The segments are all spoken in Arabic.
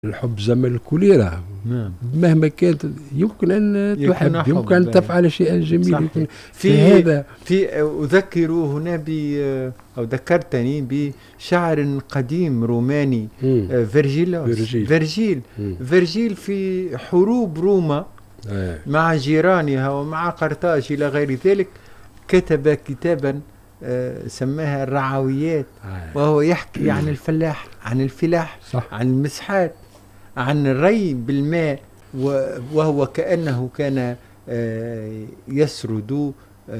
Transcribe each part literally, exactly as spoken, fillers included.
الحب زمن الكوليرا. نعم. مهما كانت يمكن أن تحب، يمكن أن تفعل شيئا جميلا. يمكن في هذا في أذكر هنا ب أو ذكرتني بشاعر قديم روماني فيرجيلوس فيرجيل فيرجيل, فيرجيل في حروب روما آه. مع جيرانها ومع قرطاج إلى غير ذلك كتب كتابا سماها الرعويات، آه. وهو يحكي عن الفلاح، عن الفلاح، صح. عن المسحات، عن الري بالماء، وهو كأنه كان يسرد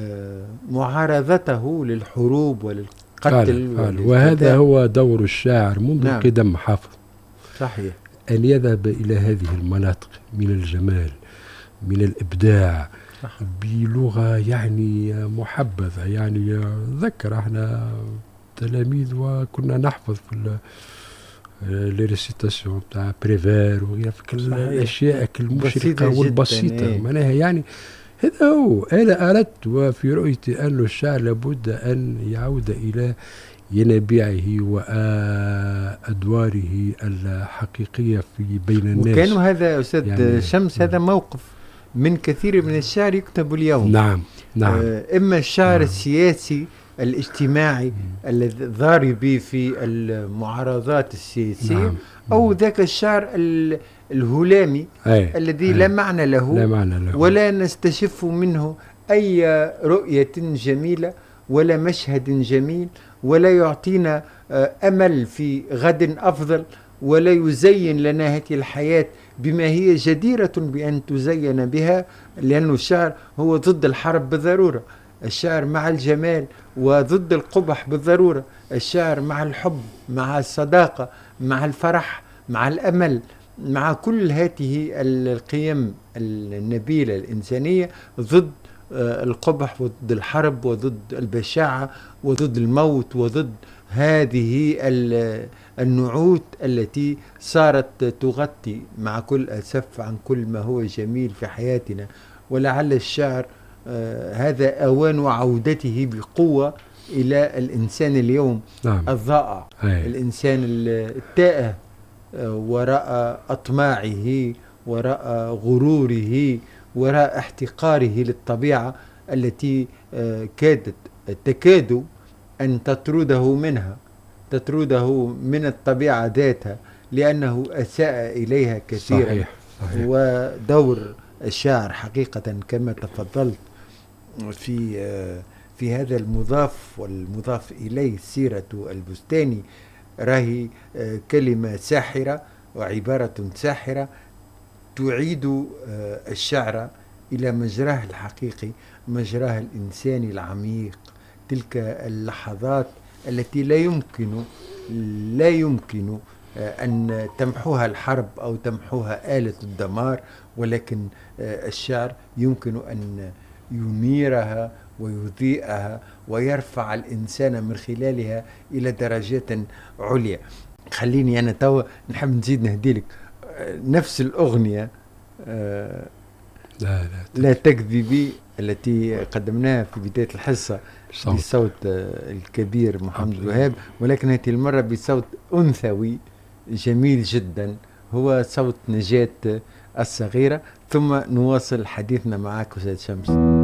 معارضته للحروب وللقتل فعلا. وهذا هو دور الشاعر منذ نعم. قدم حافظ، صحيح، أن يذهب إلى هذه المناطق من الجمال، من الإبداع، صح. بلغة يعني محبذة. يعني ذكر احنا تلاميذ وكنا نحفظ في لي ريسيتاسيون تاع بريفير وغيرها، في كل الاشياء المشرقه والبسيطه. ايه. معناها يعني هذا هو. انا اردت وفي رؤيتي ان الشعر لابد ان يعود الى ينابيعه وادواره الحقيقيه في بين الناس. وكانوا هذا استاذ يعني شمس هذا موقف من كثير من الشعر يكتب اليوم. نعم نعم. آه اما الشعر نعم. السياسي الاجتماعي الذي ضارب في المعارضات السياسية، نعم. أو ذاك الشعر الهلامي أي. الذي أي. لا معنى له، لا معنى له ولا نستشف منه أي رؤية جميلة ولا مشهد جميل، ولا يعطينا أمل في غد أفضل، ولا يزين لنا هذه الحياة بما هي جديرة بأن تزين بها، لأن الشعر هو ضد الحرب بالضرورة، الشعر مع الجمال وضد القبح بالضرورة، الشعر مع الحب، مع الصداقة، مع الفرح، مع الأمل، مع كل هذه القيم النبيلة الإنسانية، ضد القبح وضد الحرب وضد البشاعة وضد الموت وضد هذه النعوت التي صارت تغطي مع كل أسف عن كل ما هو جميل في حياتنا. ولعل الشعر آه هذا أوان عودته بقوة إلى الإنسان اليوم. نعم. الضائع، هي. الإنسان التائه آه وراء أطماعه، وراء غروره، وراء احتقاره للطبيعة التي آه كادت تكاد أن تطرده منها، تطرده من الطبيعة ذاتها، لأنه أساء إليها كثيرا. صحيح. صحيح. ودور الشاعر حقيقة كما تفضلت في في هذا المضاف والمضاف إليه سيرة البستاني، راهي كلمة ساحرة وعبارة ساحرة تعيد الشعر إلى مجراه الحقيقي، مجراه الإنساني العميق، تلك اللحظات التي لا يمكن لا يمكن أن تمحوها الحرب أو تمحوها آلة الدمار، ولكن الشعر يمكن أن ينيرها ويضيئها ويرفع الإنسان من خلالها إلى درجات عليا. خليني أنا توا نحب نزيد نهديلك نفس الأغنية لا لا, لا تكذبي التي قدمناها في بداية الحصة صوت. بصوت الكبير محمد وهاب، ولكن هذه المرة بصوت أنثوي جميل جدا، هو صوت نجاة الصغيرة. ثم نواصل حديثنا معك أستاذ شمس.